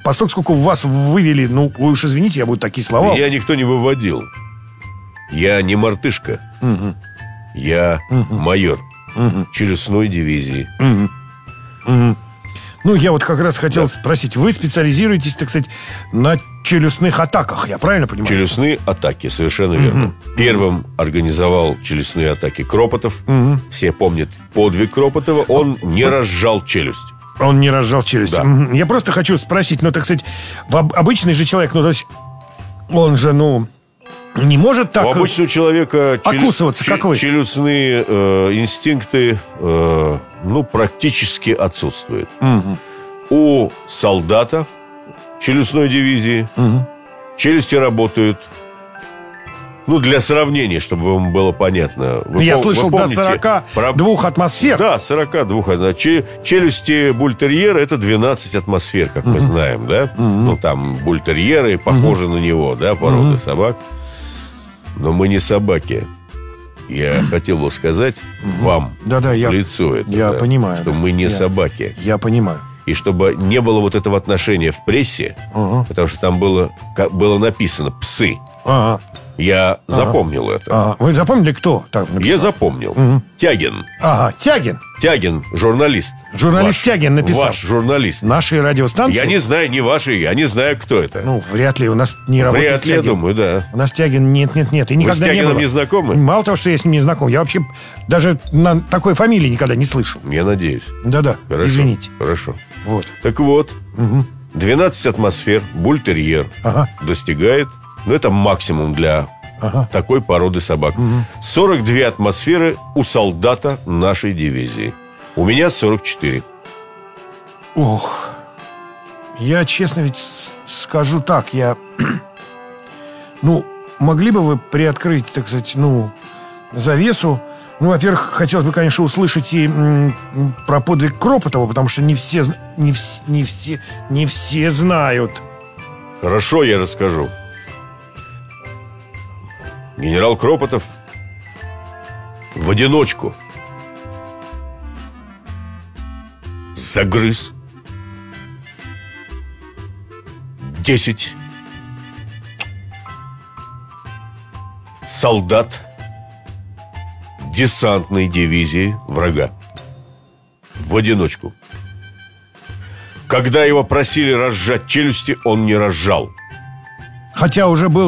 постольку, сколько вас вывели, ну, вы уж извините, я буду такие слова. Меня никто не выводил. Я не мартышка. Я майор челюстной дивизии. Ну, я вот как раз хотел спросить, вы специализируетесь, так сказать, на челюстных атаках, я правильно понимаю? Челюстные атаки, совершенно верно. Первым организовал челюстные атаки Кропотов. Все помнят подвиг Кропотова. Он не разжал челюсть. Он не разжал челюсть. Да. Я просто хочу спросить, ну, так сказать, обычный же человек, ну, то есть, он же, ну, не может так... У обычного человека окусываться, как вы. Челюстные инстинкты, ну, практически отсутствуют. У солдата челюстной дивизии челюсти работают, ну, для сравнения, чтобы вам было понятно. Я слышал, до 42 атмосфер. Да, 42. Челюсти бультерьера — это 12 атмосфер, как мы знаем, да? Ну, там бультерьеры похожи на него, да, породы собак. Но мы не собаки. Я хотел бы сказать вам в лицо это. Я понимаю. Что мы не собаки. Я понимаю. И чтобы не было вот этого отношения в прессе, потому что там было написано «псы». Я запомнил это. Вы запомнили, кто так написал? Я запомнил. Тягин. Тягин. Тягин, журналист. Журналист Тягин написал. Ваш журналист. Нашей радиостанции? Я не знаю, не вашей, я не знаю, кто это. Ну, вряд ли, у нас не работает Вряд ли, Тягин. Я думаю, да. У нас Тягин нет. И никогда Вы с Тягином не знакомы? Мало того, что я с ним не знаком, я вообще даже на такой фамилии никогда не слышал. Я надеюсь. Да-да, Хорошо, извините. Хорошо. Вот. Так вот, 12 атмосфер бультерьер достигает, ну, это максимум для такой породы собак. 42 атмосферы у солдата нашей дивизии. У меня 44. Ох. Я честно ведь скажу так, ну, могли бы вы приоткрыть, так сказать, ну, завесу? Ну, во-первых, хотелось бы, конечно, услышать и про подвиг Кропотова, потому что не все знают. Хорошо, я расскажу. Генерал Кропотов в одиночку загрыз 10 солдат десантной дивизии врага. В одиночку. Когда его просили разжать челюсти, он не разжал. Хотя уже был